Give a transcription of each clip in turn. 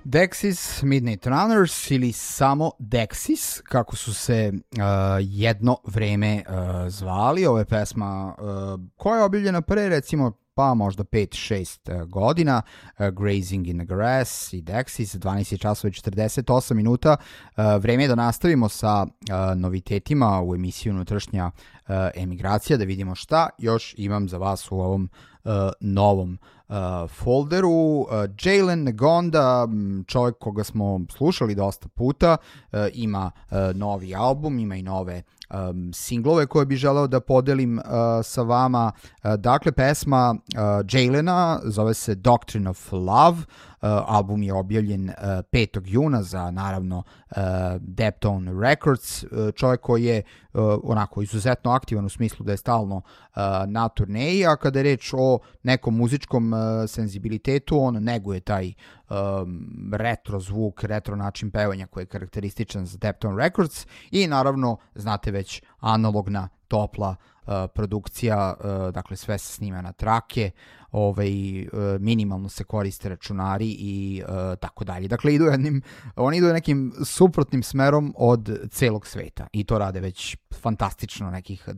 Dexys Midnight Runners ili samo Dexys, kako su se jedno vreme zvali. Ovo je pesma koja je objavljena pre recimo pa možda 5-6 godina. Grazing in the Grass i Dexys, 12 časova i 48 minuta. Vreme je da nastavimo sa novitetima u emisiju Unutrašnja emigracija, da vidimo šta još imam za vas u ovom novom folderu. Jalen Ngonda, čovjek koga smo slušali dosta puta, ima novi album, ima i nove singlove koje bi želeo da podelim sa vama. Dakle, pesma Jalena zove se Doctrine of Love. Album je objavljen 5. juna za, naravno, Deptone Records. Čovjek koji je onako izuzetno aktivan u smislu da je stalno na turneji, a kada je reč o nekom muzičkom senzibilitetu, on neguje taj retro zvuk, retro način pevanja koji je karakterističan za Deptone Records i naravno, znate već, analogna, topla produkcija, dakle sve se snima na trake, minimalno se koriste računari i tako dalje. Dakle, oni idu nekim suprotnim smerom od celog sveta i to rade već fantastično nekih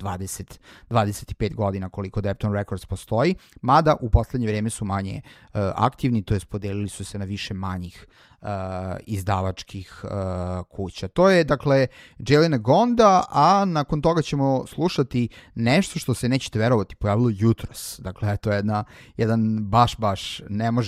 25 godina koliko Deptone Records postoji, mada u poslednje vreme su manje aktivni, to jest podelili su se na više manjih izdavačkih kuća. To je, dakle, Jalen Ngonda, a nakon toga ćemo slušati nešto što se nećete verovati pojavilo jutros. Dakle, to je jedan baš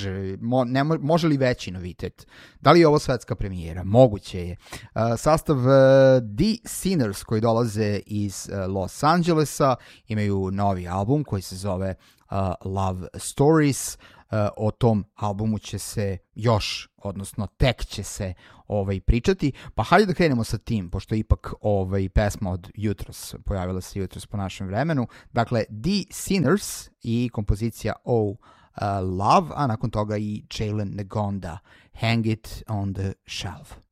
može li veći novitet? Da li je ovo svetska premijera? Moguće je. Sastav The Sinners koji dolaze iz Los Angelesa imaju novi album koji se zove Love Stories. O tom albumu će se još, odnosno tek će se pričati, pa hajde da krenemo sa tim, pošto je ipak pesma od jutros, pojavila se jutros po našem vremenu. Dakle, The Sinners i kompozicija Love, a nakon toga i Jalen Ngonda, Hang It on the Shelf.